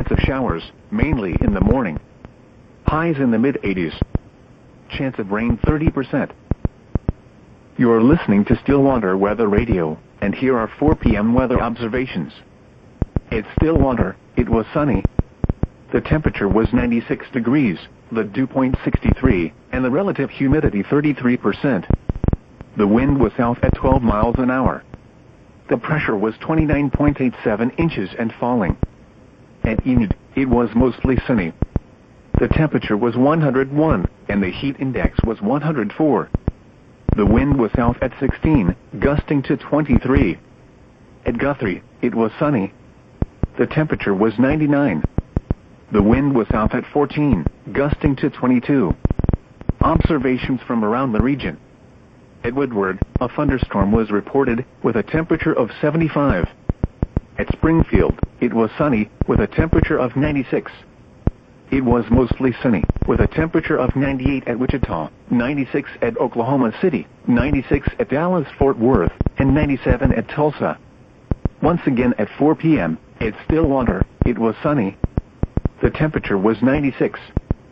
chance of showers, mainly in the morning. Highs in the mid-80s. Chance of rain 30%. You're listening to Stillwater Weather Radio, and here are 4 p.m. weather observations. At Stillwater, it was sunny. The temperature was 96 degrees, the dew point 63, and the relative humidity 33%. The wind was south at 12 miles an hour. The pressure was 29.87 inches and falling. At Enid, it was mostly sunny. The temperature was 101, and the heat index was 104. The wind was south at 16, gusting to 23. At Guthrie, it was sunny. The temperature was 99. The wind was south at 14, gusting to 22. Observations from around the region. At Woodward, a thunderstorm was reported, with a temperature of 75. At Springfield, it was sunny, with a temperature of 96. It was mostly sunny, with a temperature of 98 at Wichita, 96 at Oklahoma City, 96 at Dallas-Fort Worth, and 97 at Tulsa. Once again at 4 p.m., at Stillwater, it was sunny. The temperature was 96.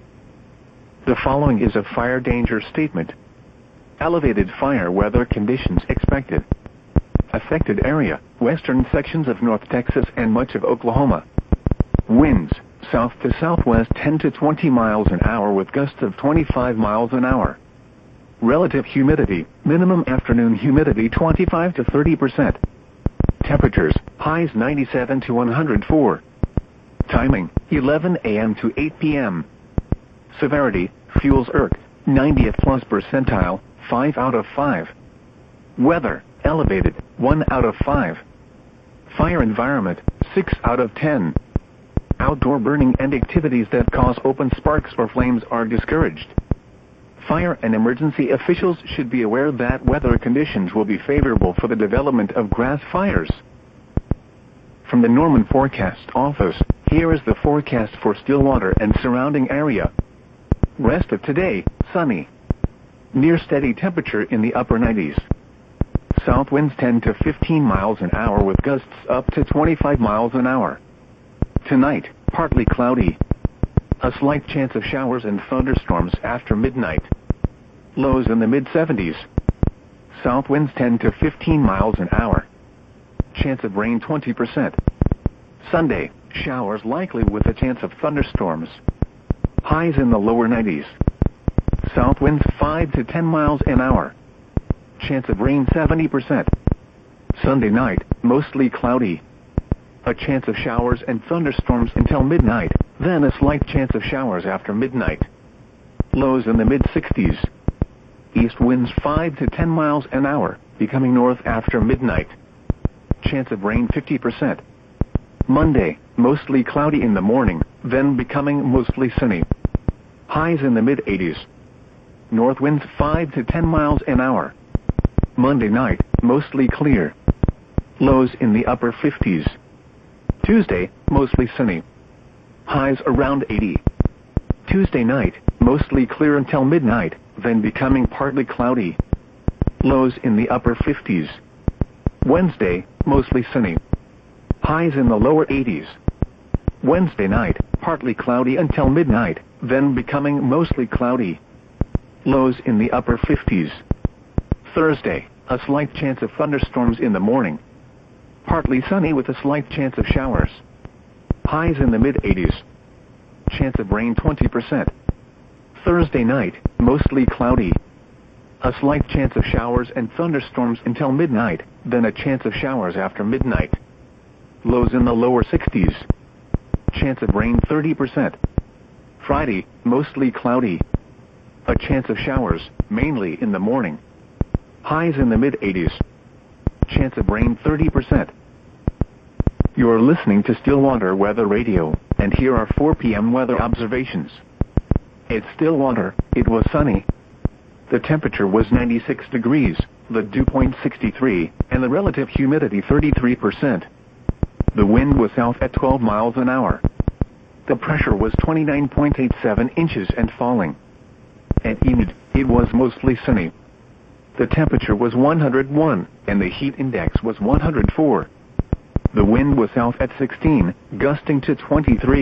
The following is a fire danger statement. Elevated fire weather conditions expected. Affected area, western sections of North Texas and much of Oklahoma. Winds, south to southwest 10 to 20 miles an hour with gusts of 25 miles an hour. Relative humidity, minimum afternoon humidity 25 to 30%. Temperatures, highs 97 to 104. Timing, 11 a.m. to 8 p.m. Severity, fuels ERC, 90th plus percentile, 5 out of 5. Weather, elevated, 1 out of 5. Fire environment, 6 out of 10. Outdoor burning and activities that cause open sparks or flames are discouraged. Fire and emergency officials should be aware that weather conditions will be favorable for the development of grass fires. From the Norman Forecast Office, here is the forecast for Stillwater and surrounding area. Rest of today, sunny. Near steady temperature in the upper 90s. South winds 10 to 15 miles an hour with gusts up to 25 miles an hour. Tonight, partly cloudy. A slight chance of showers and thunderstorms after midnight. Lows in the mid-70s. South winds 10 to 15 miles an hour. Chance of rain 20%. Sunday, showers likely with a chance of thunderstorms. Highs in the lower 90s. South winds 5 to 10 miles an hour. Chance of rain 70%. Sunday night, mostly cloudy. A chance of showers and thunderstorms until midnight, then a slight chance of showers after midnight. Lows in the mid-60s. East winds 5 to 10 miles an hour, becoming north after midnight. Chance of rain 50%. Monday, mostly cloudy in the morning, then becoming mostly sunny. Highs in the mid-80s. North winds 5 to 10 miles an hour. Monday night, mostly clear. Lows in the upper 50s. Tuesday, mostly sunny. Highs around 80. Tuesday night, mostly clear until midnight, then becoming partly cloudy. Lows in the upper 50s. Wednesday, mostly sunny. Highs in the lower 80s. Wednesday night, partly cloudy until midnight, then becoming mostly cloudy. Lows in the upper 50s. Thursday, a slight chance of thunderstorms in the morning. Partly sunny with a slight chance of showers. Highs in the mid-80s. Chance of rain 20%. Thursday night, mostly cloudy. A slight chance of showers and thunderstorms until midnight, then a chance of showers after midnight. Lows in the lower 60s. Chance of rain 30%. Friday, mostly cloudy. A chance of showers, mainly in the morning. Highs in the mid-80s. Chance of rain 30%. You're listening to Stillwater Weather Radio, and here are 4 p.m. weather observations. At Stillwater, it was sunny. The temperature was 96 degrees, the dew point 63, and the relative humidity 33%. The wind was south at 12 miles an hour. The pressure was 29.87 inches and falling. At Enid, it was mostly sunny. The temperature was 101, and the heat index was 104. The wind was south at 16, gusting to 23.